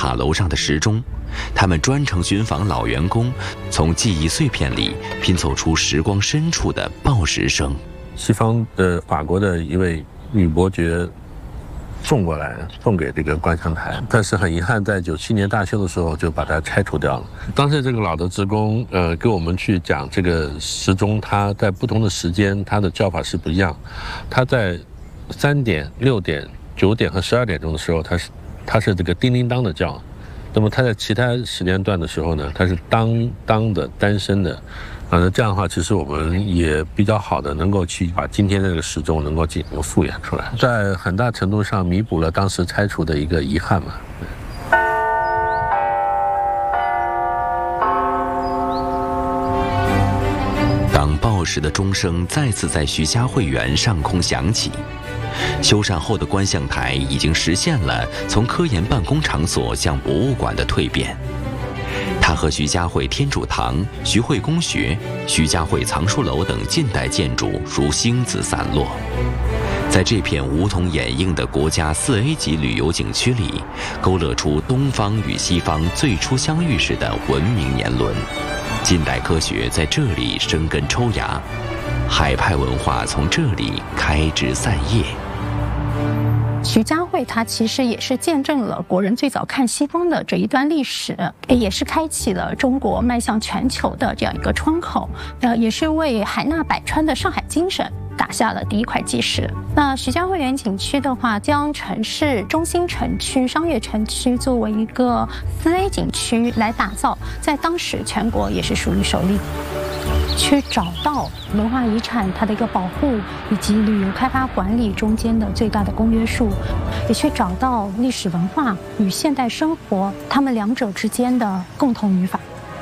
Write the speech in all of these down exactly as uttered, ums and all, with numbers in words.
塔楼上的时钟，他们专程寻访老员工，从记忆碎片里拼凑出时光深处的报时声。 西方的法国的一位女伯爵送过来，送给这个观象台，但是很遗憾，在九七年大修的时候就把它拆除掉了。当时这个老的职工，呃，给我们去讲这个时钟，它在不同的时间，它的叫法是不一样。它在三点、六点、九点和十二点钟的时候，它是它是这个叮叮当的叫。那么它在其他时间段的时候呢，它是当当的单声的。啊，那这样的话，其实我们也比较好的能够去把今天的这个时钟能够进行复原出来，在很大程度上弥补了当时拆除的一个遗憾嘛。 当报时的钟声再次在徐家汇园上空响起，修缮后的观象台已经实现了从科研办公场所向博物馆的蜕变。它和徐家汇天主堂、徐汇公学、徐家汇藏书楼等近代建筑如星子散落，在这片梧桐掩映的国家四 A 级旅游景区里，勾勒出东方与西方最初相遇时的文明年轮。近代科学在这里生根抽芽，海派文化从这里开枝散叶。 徐家汇它其实也是见证了国人最早看西方的这一段历史，也是开启了中国迈向全球的这样一个窗口，呃，也是为海纳百川的上海精神打下了第一块基石。那徐家汇园景区的话，将城市中心城区、商业城区作为一个四 A 景区来打造，在当时全国也是属于首例。去找到文化遗产它的一个保护以及旅游开发管理中间的最大的公约数，也去找到历史文化与现代生活它们两者之间的共同语法。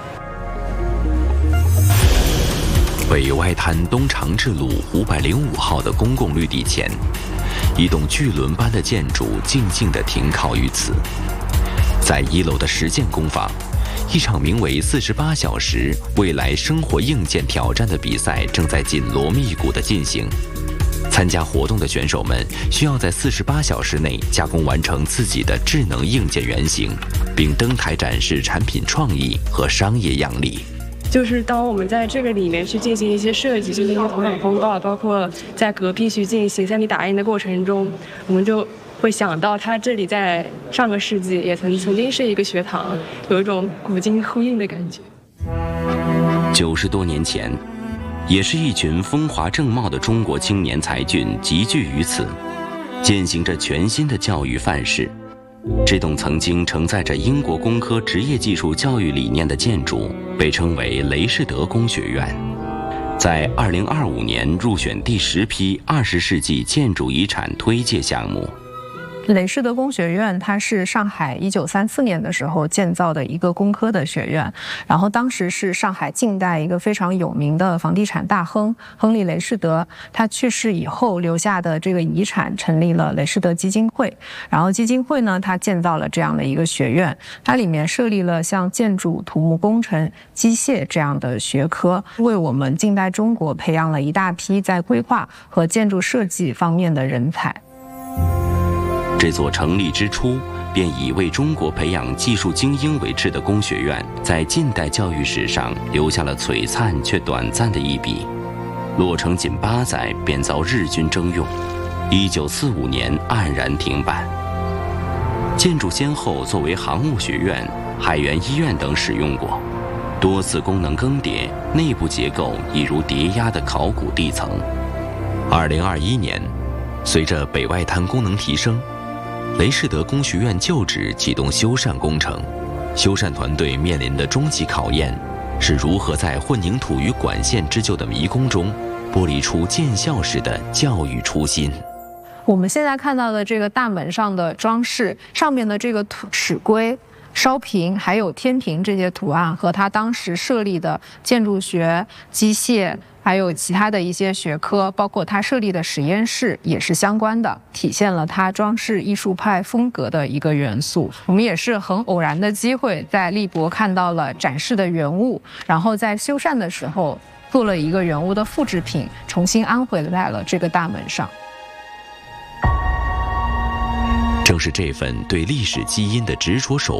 北外滩东长治路五百零五号的公共绿地前，一栋巨轮般的建筑静静地停靠于此。在一楼的实践工坊，一场名为四十八小时未来生活硬件挑战的比赛正在紧锣密鼓地进行。参加活动的选手们需要在四十八小时内加工完成自己的智能硬件原型，并登台展示产品创意和商业样例。 就是当我们在这个里面去进行一些设计，进行一些头脑风暴，包括在隔壁去进行三 D 打印的过程中，我们就会想到它这里在上个世纪也曾曾经是一个学堂，有一种古今呼应的感觉。 九十多年前，也是一群风华正茂的中国青年才俊集聚于此，践行着全新的教育范式。这栋曾经承载着英国工科职业技术教育理念的建筑，被称为雷士德工学院，在二零二五年入选第十批二十世纪建筑遗产推介项目。 雷士德工学院它是上海一九三四年的时候建造的一个工科的学院，然后当时是上海近代一个非常有名的房地产大亨亨利·雷士德，他去世以后留下的这个遗产成立了雷士德基金会，然后基金会呢，它建造了这样的一个学院，它里面设立了像建筑、土木工程、机械这样的学科，为我们近代中国培养了一大批在规划和建筑设计方面的人才。 这座成立之初便以为中国培养技术精英为志的工学院，在近代教育史上留下了璀璨却短暂的一笔。落成仅八载便遭日军征用，一九四五年黯然停摆。建筑先后作为航务学院、海员医院等使用过，多次功能更迭，内部结构已如叠压的考古地层。二零二一年，随着北外滩功能提升，雷士德工学院旧址启动修缮工程，修缮团队面临的终极考验是如何在混凝土与管线织就的迷宫中剥离出建校时的教育初心。 我们现在看到的这个大门上的装饰，上面的这个土尺规、烧瓶还有天平这些图案，和他当时设立的建筑学、机械还有其他的一些学科，包括他设立的实验室也是相关的，体现了他装饰艺术派风格的一个元素。我们也是很偶然的机会，在立博看到了展示的原物，然后在修缮的时候做了一个原物的复制品，重新安回来了这个大门上。 正是这份对历史基因的执着守